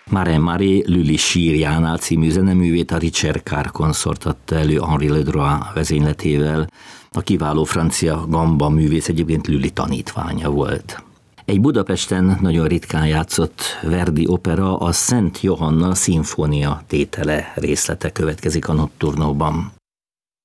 Mare Mare Lüli sírjánál című zeneművét a Richard Carr konszort adta elő Henri Ledroit vezényletével. A kiváló francia gamba művész egyébként Lüli tanítványa volt. Egy Budapesten nagyon ritkán játszott Verdi opera, a Szent Johanna szimfónia tétele részlete következik a Notturnóban.